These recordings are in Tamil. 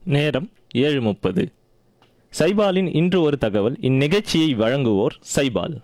நேரம் 7:30. சைபாலின் இன்று ஒரு தகவல். இந்நிகழ்ச்சியை வழங்குவோர் சைபால்.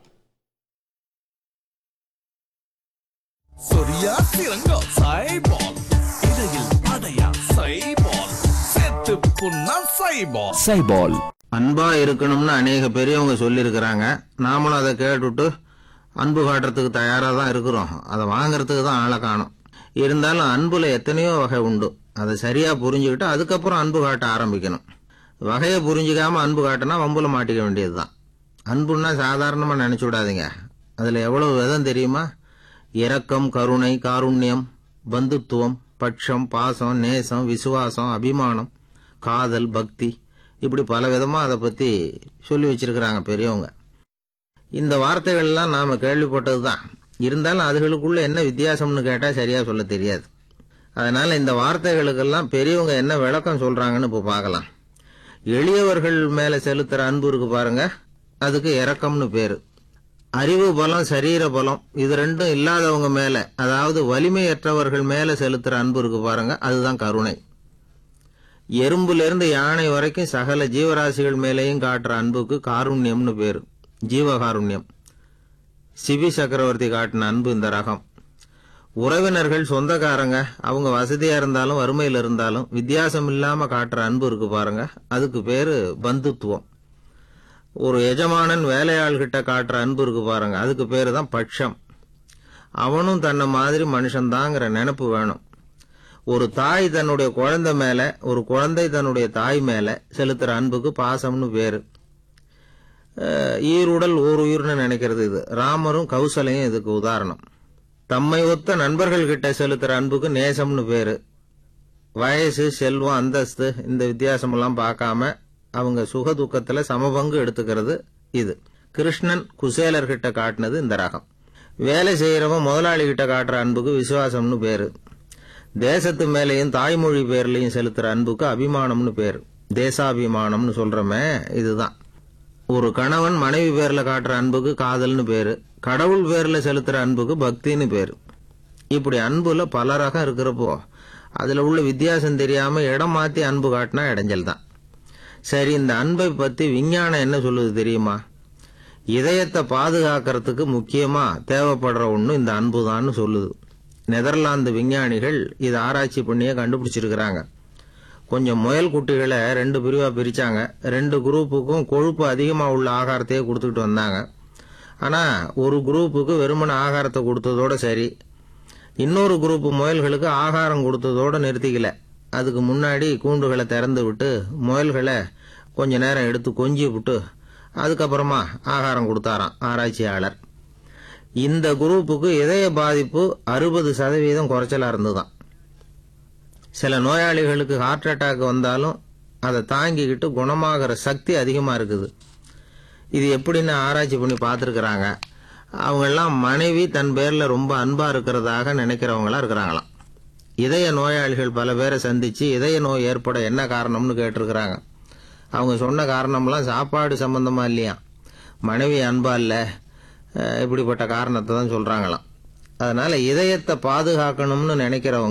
சொரியா சிறங்கோ சைபால், இடையில் அடையா சைபால், சேர்த்து புண்ணா சைபால். சைபால் அன்பா இருக்கணும்னு அநேக பெரியவங்க சொல்லியிருக்கிறாங்க. நாமளும் அதை கேட்டுட்டு அன்பு காட்டுறதுக்கு தயாரா தான் இருக்கிறோம். அதை வாங்கறதுக்கு தான் ஆளை காணும். இருந்தாலும் அன்புல எத்தனையோ வகை உண்டு. அதை சரியா புரிஞ்சுக்கிட்டு அதுக்கப்புறம் அன்பு காட்ட ஆரம்பிக்கணும். வகையை புரிஞ்சுக்காம அன்பு காட்டினா வம்புல மாட்டிக்க வேண்டியதுதான். அன்புன்னா சாதாரணமா நினைச்சு விடாதீங்க. அதுல எவ்வளவு விதம் தெரியுமா? இரக்கம், கருணை, காருண்யம், பந்துத்துவம், பட்சம், பாசம், நேசம், விசுவாசம், அபிமானம், காதல், பக்தி, இப்படி பல விதமா அதை பத்தி சொல்லி வச்சிருக்கிறாங்க பெரியவங்க. இந்த வார்த்தைகள் எல்லாம் நாம கேள்விப்பட்டதுதான். இருந்தாலும் அதுகளுக்குள்ள என்ன வித்தியாசம்னு கேட்டா சரியா சொல்ல தெரியாது. அதனால இந்த வார்த்தைகளுக்கெல்லாம் பெரியவங்க என்ன விளக்கம் சொல்றாங்கன்னு இப்ப பார்க்கலாம். எளியவர்கள் மேல செலுத்துற அன்பு இருக்கு பாருங்க, அதுக்கு இரக்கம்னு பேரு. அறிவு பலம், சரீர பலம், இது ரெண்டும் இல்லாதவங்க மேல, அதாவது வலிமையற்றவர்கள் மேல செலுத்துற அன்பு இருக்கு பாருங்க, அதுதான் கருணை. எறும்புல இருந்து யானை வரைக்கும் சகல ஜீவராசிகள் மேலேயும் காட்டுற அன்புக்கு காருண்யம்னு பேரு, ஜீவகாருண்யம். சிபி சக்கரவர்த்தி காட்டின அன்பு இந்த ரகம். உறவினர்கள், சொந்தக்காரங்க, அவங்க வசதியா இருந்தாலும் வறுமையில இருந்தாலும் வித்தியாசம் இல்லாம காட்டுற அன்பு இருக்கு பாருங்க, அதுக்கு பேரு பந்துத்துவம். ஒரு எஜமானன் வேலையாள்கிட்ட காட்டுற அன்பு இருக்கு பாருங்க, அதுக்கு பேரு தான் பட்சம். அவனும் தன்னை மாதிரி மனுஷன்தாங்கிற நினைப்பு வேணும். ஒரு தாய் தன்னுடைய குழந்தை மேல, ஒரு குழந்தை தன்னுடைய தாய் மேல செலுத்துற அன்புக்கு பாசம்னு பேரு. ஈருடல் ஓர் உயிர்னு நினைக்கிறது இது. ராமரும் கௌசலையும் இதுக்கு உதாரணம். தம்மை ஒத்த நண்பர்கள் கிட்ட செலுத்துற அன்புக்கு நேசம்னு பேரு. வயசு, செல்வம், அந்தஸ்து, இந்த வித்தியாசம் எல்லாம் பார்க்காம அவங்க சுக துக்கத்துல சமபங்கு எடுத்துக்கிறது இது. கிருஷ்ணன் குசேலர்கிட்ட காட்டினது இந்த ரகம். வேலை செய்யறவன் முதலாளி கிட்ட காட்டுற அன்புக்கு விசுவாசம்னு பேரு. தேசத்து மேலையும் தாய்மொழி பேர்லையும் செலுத்துற அன்புக்கு அபிமானம்னு பேரு. தேசாபிமானம்னு சொல்றமே இதுதான். ஒரு கணவன் மனைவி பேர்ல காட்டுற அன்புக்கு காதல்னு பேரு. கடவுள் பேர்ல செலுத்துற அன்புக்கு பக்தின்னு பேரு. இப்படி அன்புல பல ரகம் இருக்கிறப்போ அதுல உள்ள வித்தியாசம் தெரியாம இடம் மாத்தி அன்பு காட்டினா இடைஞ்சல் தான். சரி, இந்த அன்பை பத்தி விஞ்ஞானம் என்ன சொல்லுது தெரியுமா? இதயத்தை பாதுகாக்கிறதுக்கு முக்கியமா தேவைப்படுற ஒண்ணு இந்த அன்புதான்னு சொல்லுது. நெதர்லாந்து விஞ்ஞானிகள் இதை ஆராய்ச்சி பண்ணியே கண்டுபிடிச்சிருக்கிறாங்க. கொஞ்சம் முயல் குட்டிகளை 2 பிரிவா பிரிச்சாங்க. 2 குரூப்புக்கும் கொழுப்பு அதிகமா உள்ள ஆகாரத்தையே கொடுத்துக்கிட்டு வந்தாங்க. ஆனா ஒரு குரூப்புக்கு வெறுமன ஆகாரத்தை கொடுத்ததோட சரி, இன்னொரு குரூப் முயல்களுக்கு ஆகாரம் கொடுத்ததோட நிறுத்திக்கல. அதுக்கு முன்னாடி கூண்டுகளை திறந்து விட்டு முயல்களை கொஞ்ச நேரம் எடுத்து கொஞ்சி விட்டு அதுக்கப்புறமா ஆகாரம் கொடுத்தாராம் ஆராய்ச்சியாளர். இந்த குரூப்புக்கு இதய பாதிப்பு 60% குறைச்சலா இருந்துதான். சில நோயாளிகளுக்கு ஹார்ட் அட்டாக் வந்தாலும் அதை தாங்கிக்கிட்டு குணமாகிற சக்தி அதிகமா இருக்குது. இது எப்படின்னு ஆராய்ச்சி பண்ணி பார்த்துருக்கிறாங்க. அவங்கெல்லாம் மனைவி தன் பேர்ல ரொம்ப அன்பா இருக்கிறதாக நினைக்கிறவங்களா இருக்கிறாங்களாம். இதய நோயாளிகள் பல பேரை சந்திச்சு இதய நோய் ஏற்பட என்ன காரணம்னு கேட்டிருக்கிறாங்க. அவங்க சொன்ன காரணம்லாம் சாப்பாடு சம்பந்தமா இல்லையா, மனைவி அன்பா இல்ல, இப்படிப்பட்ட காரணத்தை தான் சொல்றாங்களாம். அதனால இதயத்தை பாதுகாக்கணும்னு நினைக்கிறவங்க